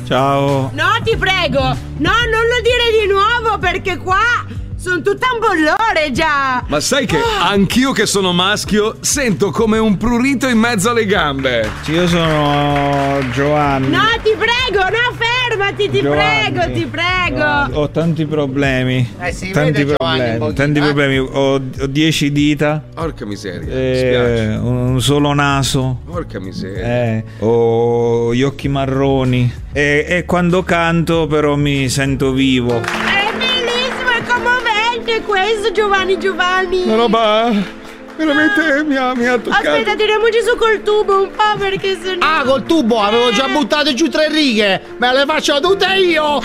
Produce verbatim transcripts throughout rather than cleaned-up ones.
Ciao. No, ti prego. No, non lo dire di nuovo perché qua sono tutta un bollore già. Ma sai che anch'io che sono maschio sento come un prurito in mezzo alle gambe. Io sono Giovanni. No, ti prego, no, fermati, ti Giovanni. prego, ti prego. Giovanni. Ho tanti problemi. Eh si tanti vede Giovanni problemi. un pochino, tanti eh? problemi. Ho, ho dieci dita. Porca miseria, mi eh, spiace. un solo naso. Porca miseria. Eh, ho gli occhi marroni. E, e quando canto però mi sento vivo. È bellissimo, è commovente questo, Giovanni Giovanni. Una roba veramente mi ha, mi ha toccato. Aspetta, tiriamoci su col tubo un po' perché se no... Ah, col tubo, avevo già buttato giù tre righe. Me le faccio tutte io.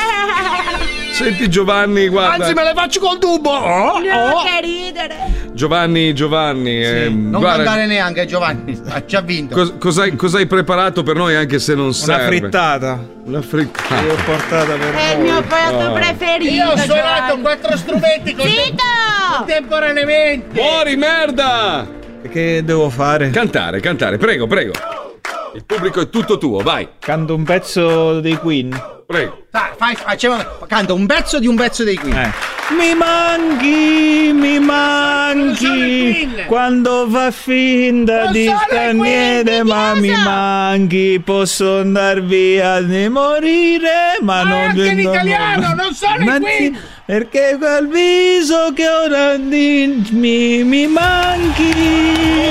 Senti Giovanni, guarda. Anzi, me le faccio col tubo. Oh, No, oh. che ridere. Giovanni, Giovanni. ehm, Non guarda, cantare neanche, Giovanni. Ha già vinto. cos- cos'hai, cos'hai preparato per noi anche se non Una serve? frittata. Una frittata. L'ho portata per È il voi. mio piatto Oh. preferito. Io ho suonato Giovanni. quattro strumenti con Zitto! contemporaneamente. Fuori, merda! Che devo fare? Cantare, cantare, prego, prego. Il pubblico è tutto tuo, vai. Canto un pezzo dei Queen. Prego. Dai, fai, facciamo, canta un pezzo di un pezzo dei Queen. Eh. Mi manchi, mi Non sono i manchi Queen. quando fa finta Non di sono i star Queen, niente, ma mi cosa? manchi. Posso andar via di morire, ma Ma non anche in non- italiano, non sono i Ma Queen. sì, perché quel viso che ora di- mi, mi manchi.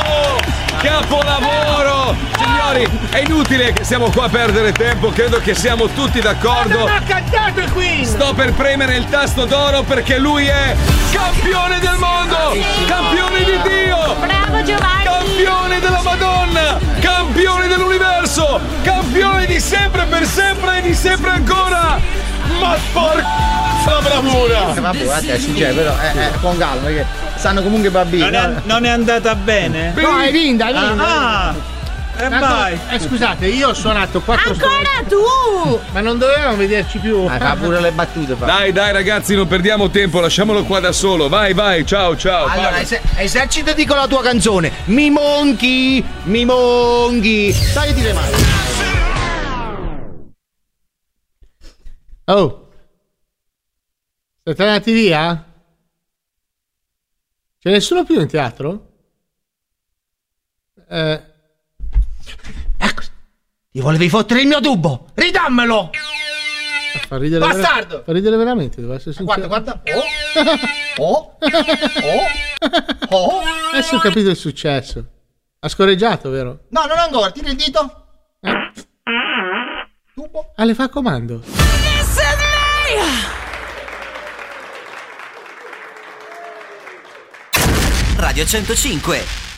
Capolavoro! Signori, è inutile che siamo qua a perdere tempo, credo che siamo tutti d'accordo. Non ha cantato i Queen. Sto per premere il tasto d'oro perché lui è campione del mondo! Campione di Dio! Bravo Giovanni. Campione della Madonna! Campione dell'universo! Campione di sempre per sempre e di sempre ancora! Ma porca bravura! Eh, Vabbè, guarda, succede, però eh, eh, con calma, perché stanno comunque i bambini. Non è, no? non è andata bene? No, hai vinto, hai vinto. Ah, e Tanto- vai. eh, scusate, io ho suonato quattro strumenti. Ancora tu. Ma non dovevamo vederci più. Ah, fa pure le battute. Fa. Dai, dai ragazzi, non perdiamo tempo, lasciamolo qua da solo. Vai, vai, ciao, ciao. Allora, vai. es- esercitati con la tua canzone. Mi monchi, mi monchi. Sai che dire mai. Oh. Siete andati via? C'è nessuno più in teatro? Eh. Ecco. Ti volevi fottere il mio tubo. Ridammelo. Fa ridere Bastardo. Vera- fa ridere veramente, devo essere sincero. Guarda, guarda. Oh. Oh. Oh. Oh. Adesso ho capito il successo. Ha scorreggiato, vero? No, non ancora. Tira il dito. Eh. Tubo. Ah, le fa a comando. Radio centocinque